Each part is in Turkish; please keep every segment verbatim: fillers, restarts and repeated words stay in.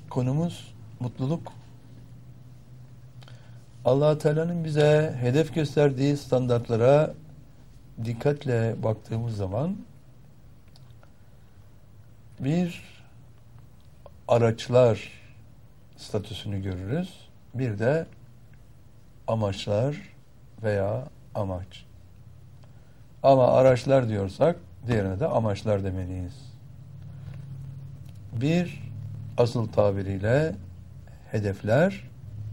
Konumuz mutluluk. Allah Teala'nın bize hedef gösterdiği standartlara dikkatle baktığımız zaman bir araçlar statüsünü görürüz. Bir de amaçlar veya amaç. Ama araçlar diyorsak diğerine de amaçlar demeliyiz. Bir, asıl tabiriyle hedefler.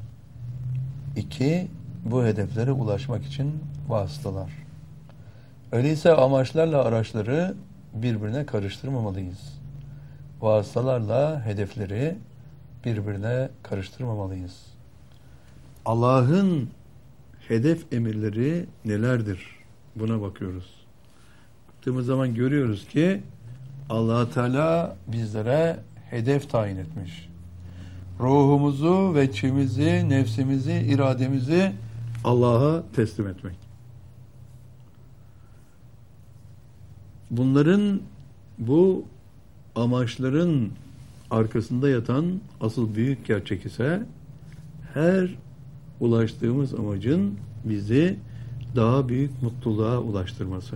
İki, bu hedeflere ulaşmak için vasıtalar. Öyleyse amaçlarla araçları birbirine karıştırmamalıyız. Vasıtalarla hedefleri birbirine karıştırmamalıyız. Allah'ın hedef emirleri nelerdir? Buna bakıyoruz. Baktığımız zaman görüyoruz ki Allah Teala bizlere hedef tayin etmiş. Ruhumuzu, veçimizi, nefsimizi, irademizi Allah'a teslim etmek. Bunların, bu amaçların arkasında yatan asıl büyük gerçek ise her ulaştığımız amacın bizi daha büyük mutluluğa ulaştırması.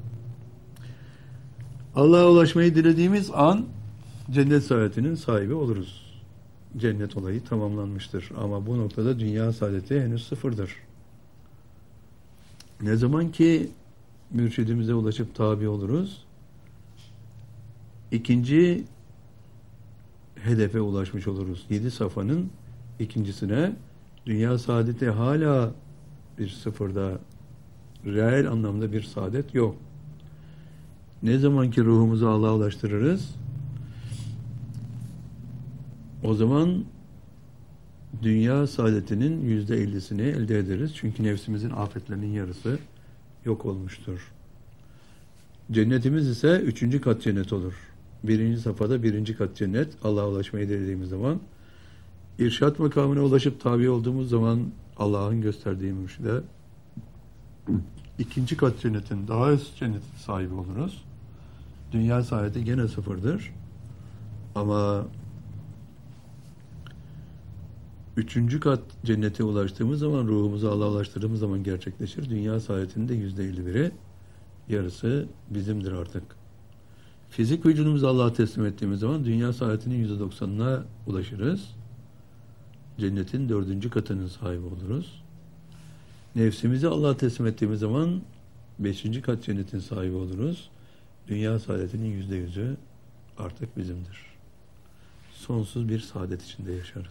Allah'a ulaşmayı dilediğimiz an cennet saadetinin sahibi oluruz. Cennet olayı tamamlanmıştır. Ama bu noktada dünya saadeti henüz sıfırdır. Ne zaman ki mürşidimize ulaşıp tabi oluruz, ikinci hedefe ulaşmış oluruz. Yedi safhanın ikincisine, dünya saadeti hala bir sıfırda, reel anlamda bir saadet yok. Ne zaman ki ruhumuzu Allah'a ulaştırırız, o zaman dünya saadetinin yüzde ellisini elde ederiz. Çünkü nefsimizin afetlerinin yarısı yok olmuştur. Cennetimiz ise üçüncü kat cennet olur. Birinci safhada birinci kat cennet, Allah'a ulaşmayı dilediğimiz zaman, irşat makamına ulaşıp tabi olduğumuz zaman Allah'ın gösterdiği mürşide ikinci kat cennetin, daha üst cennetin sahibi oluruz. Dünya saadeti gene sıfırdır. Ama üçüncü kat cennete ulaştığımız zaman, ruhumuzu Allah'a ulaştırdığımız zaman gerçekleşir. Dünya saadetinin de yüzde elli biri, yarısı bizimdir artık. Fizik vücudumuzu Allah'a teslim ettiğimiz zaman dünya saadetinin yüzde doksanına ulaşırız. Cennetin dördüncü katının sahibi oluruz. Nefsimizi Allah'a teslim ettiğimiz zaman beşinci kat cennetin sahibi oluruz. Dünya saadetinin yüzde yüzü artık bizimdir. Sonsuz bir saadet içinde yaşarız.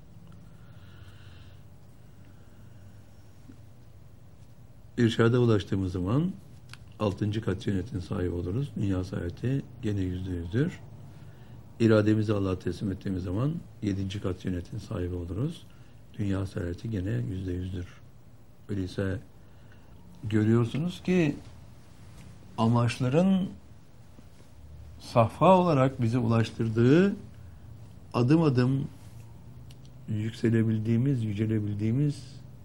İrşada ulaştığımız zaman altıncı kat cennetin sahibi oluruz. Dünya saadeti gene yüzde yüzdür. İrademizi Allah'a teslim ettiğimiz zaman yedinci kat cennetin sahibi oluruz. Dünya saadeti gene yüzde yüzdür. Öyleyse görüyorsunuz ki amaçların safha olarak bize ulaştırdığı, adım adım yükselebildiğimiz, yücelebildiğimiz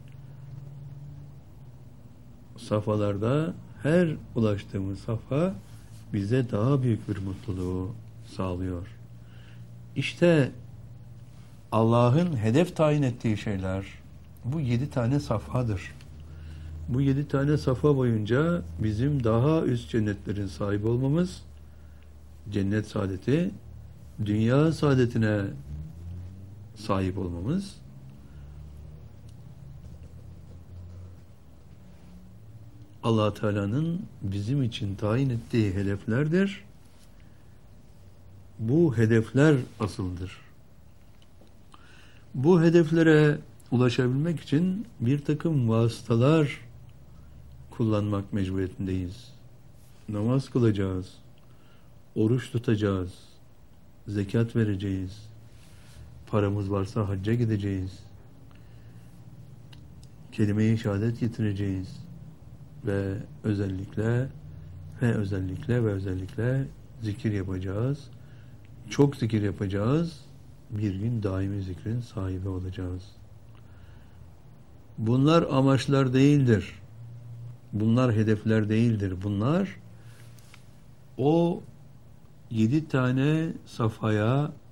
safhalarda her ulaştığımız safha bize daha büyük bir mutluluğu sağlıyor. İşte Allah'ın hedef tayin ettiği şeyler bu yedi tane safhadır. Bu yedi tane safha boyunca bizim daha üst cennetlerin sahibi olmamız, cennet saadeti, dünya saadetine sahip olmamız, Allah Teala'nın bizim için tayin ettiği hedeflerdir. Bu hedefler asıldır. Bu hedeflere ulaşabilmek için bir takım vasıtalar kullanmak mecburiyetindeyiz. Namaz kılacağız, oruç tutacağız, zekat vereceğiz, paramız varsa hacca gideceğiz, kelime-i şehadet getireceğiz ve özellikle ve özellikle ve özellikle zikir yapacağız. Çok zikir yapacağız. Bir gün daimi zikrin sahibi olacağız. Bunlar amaçlar değildir. Bunlar hedefler değildir. Bunlar o yedi tane safhaya